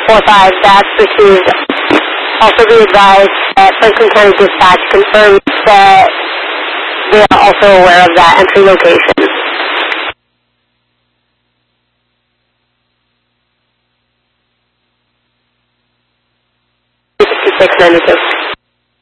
45, that's received. Also be advised that Franklin County Dispatch confirms that they are also aware of that entry location. 6692.